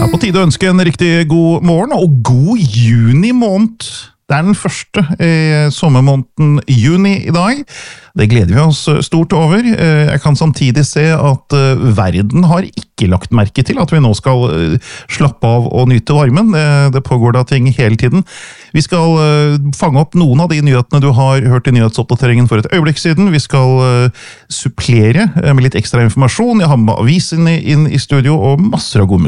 Det på tide å ønske en riktig god morgen og god juni-måned. Det den første sommermåneden juni i dag. Det gleder vi oss stort over. Jeg kan samtidig se at verden har ikke lagt merke til at vi nå skal slappe av og nyte varmen. Det pågår da ting hele tiden. Vi skal fange opp noen av de nyhetene du har hørt i nyhetsoppdateringen for et øyeblikk siden. Vi skal supplere med litt ekstra informasjon. Jeg har med avisen inn i studio og masser av god musikk.